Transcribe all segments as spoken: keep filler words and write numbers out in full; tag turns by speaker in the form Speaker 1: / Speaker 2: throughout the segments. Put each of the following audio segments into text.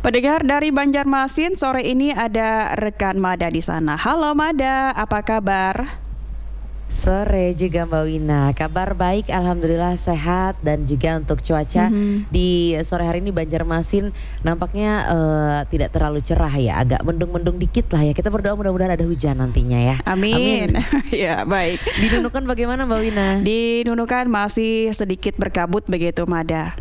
Speaker 1: Pendengar dari Banjarmasin, sore ini ada rekan Mada di sana. Halo Mada, apa kabar?
Speaker 2: Sore juga Mbak Wina, kabar baik alhamdulillah sehat. Dan juga untuk cuaca mm-hmm. di sore hari ini Banjarmasin nampaknya uh, tidak terlalu cerah ya, agak mendung-mendung dikit lah ya. Kita berdoa mudah-mudahan ada hujan nantinya ya.
Speaker 1: Amin, Amin. Ya baik.
Speaker 2: Di Nunukan bagaimana Mbak Wina?
Speaker 1: Di Nunukan masih sedikit berkabut begitu Mada.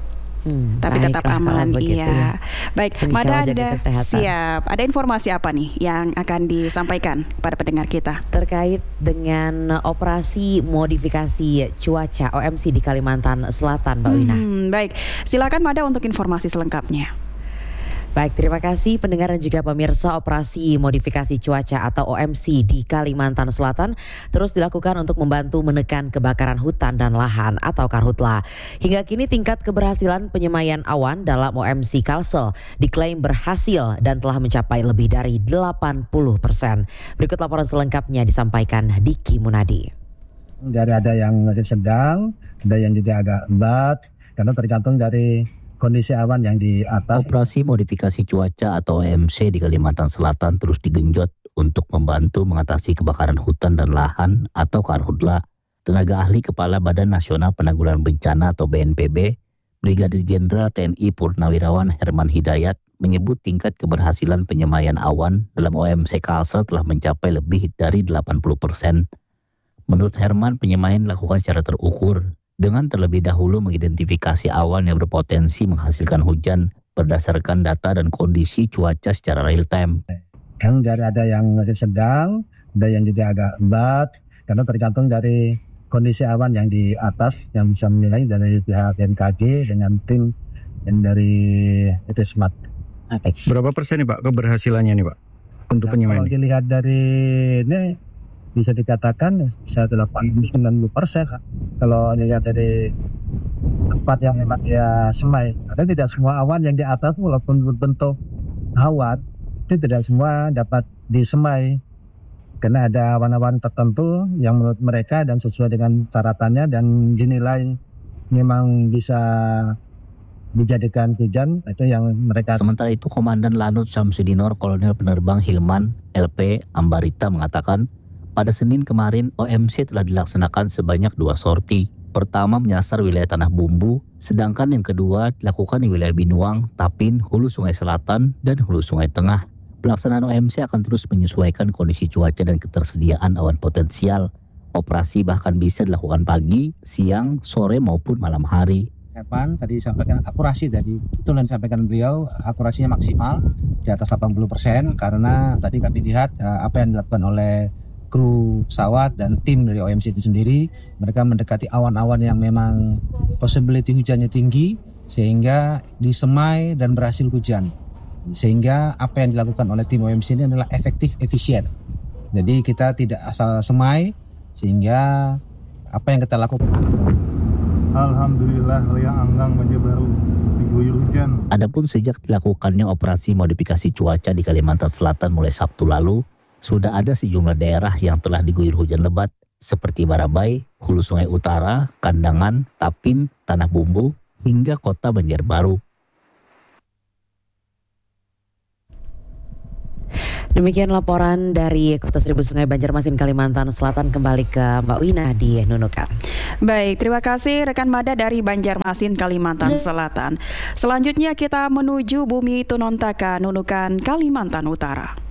Speaker 1: Hmm, tapi tetap aman, iya. Ya. Baik, Mada ada siap. Ada informasi apa nih yang akan disampaikan pada pendengar kita
Speaker 2: terkait dengan operasi modifikasi cuaca O M C di Kalimantan Selatan, Mbak hmm, Wina?
Speaker 1: Baik, silakan Mada untuk informasi selengkapnya.
Speaker 2: Baik, terima kasih pendengar dan juga pemirsa. Operasi modifikasi cuaca atau O M C di Kalimantan Selatan terus dilakukan untuk membantu menekan kebakaran hutan dan lahan atau karhutla. Hingga kini tingkat keberhasilan penyemaian awan dalam O M C Kalsel diklaim berhasil dan telah mencapai lebih dari delapan puluh persen. Berikut laporan selengkapnya disampaikan Diki Munadi.
Speaker 3: Dari ada yang sedang, ada yang juga agak lembat, karena tergantung dari kondisi awan yang di atas.
Speaker 4: Operasi modifikasi cuaca atau O M C di Kalimantan Selatan terus digenjot untuk membantu mengatasi kebakaran hutan dan lahan atau karhutla. Tenaga ahli Kepala Badan Nasional Penanggulangan Bencana atau B N P B, Brigadir Jenderal T N I Purnawirawan Herman Hidayat menyebut tingkat keberhasilan penyemaian awan dalam O M C Kalsel telah mencapai lebih dari delapan puluh persen. Menurut Herman, penyemaian dilakukan secara terukur dengan terlebih dahulu mengidentifikasi awan yang berpotensi menghasilkan hujan berdasarkan data dan kondisi cuaca secara real time.
Speaker 3: Yang dari ada yang sedang, ada yang juga agak lembat, karena tergantung dari kondisi awan yang di atas yang bisa menilai dari pihak B M K G dengan tim yang dari itu Smart.
Speaker 5: Berapa persen nih Pak keberhasilannya nih Pak untuk
Speaker 3: ya,
Speaker 5: penyemaian?
Speaker 3: Kalau dilihat dari ini bisa dikatakan bisa delapan puluh sembilan puluh persen kalau dilihat dari tempat yang memang dia semai. Karena tidak semua awan yang di atas walaupun berbentuk awan itu tidak semua dapat disemai, karena ada awan-awan tertentu yang menurut mereka dan sesuai dengan syaratannya dan dinilai memang bisa dijadikan hujan, itu yang mereka.
Speaker 4: Sementara itu Komandan Lanut Syamsudinor Kolonel Penerbang Hilman L P Ambarita mengatakan pada Senin kemarin O M C telah dilaksanakan sebanyak dua sorti. Pertama menyasar wilayah Tanah Bumbu, sedangkan yang kedua dilakukan di wilayah Binuang, Tapin, Hulu Sungai Selatan, dan Hulu Sungai Tengah. Pelaksanaan O M C akan terus menyesuaikan kondisi cuaca dan ketersediaan awan potensial. Operasi bahkan bisa dilakukan pagi, siang, sore maupun malam hari.
Speaker 6: Evan tadi sampaikan akurasi tadi betul yang disampaikan beliau, akurasinya maksimal di atas delapan puluh persen karena tadi kami lihat uh, apa yang dilakukan oleh kru pesawat dan tim dari O M C itu sendiri, mereka mendekati awan-awan yang memang possibility hujannya tinggi sehingga disemai dan berhasil hujan. Sehingga apa yang dilakukan oleh tim O M C ini adalah efektif, efisien. Jadi kita tidak asal semai, sehingga apa yang kita lakukan.
Speaker 5: Alhamdulillah yang anggang banjir baru diguyur hujan.
Speaker 4: Adapun sejak dilakukannya operasi modifikasi cuaca di Kalimantan Selatan mulai Sabtu lalu, sudah ada sejumlah daerah yang telah diguyur hujan lebat seperti Barabai, Hulu Sungai Utara, Kandangan, Tapin, Tanah Bumbu, hingga kota Banjarbaru.
Speaker 2: Demikian laporan dari Kota Seribu Sungai Banjarmasin, Kalimantan Selatan. Kembali ke Mbak Wina di Nunukan.
Speaker 1: Baik, terima kasih rekan Mada dari Banjarmasin, Kalimantan Selatan. Selanjutnya kita menuju Bumi Tunontaka, Nunukan, Kalimantan Utara.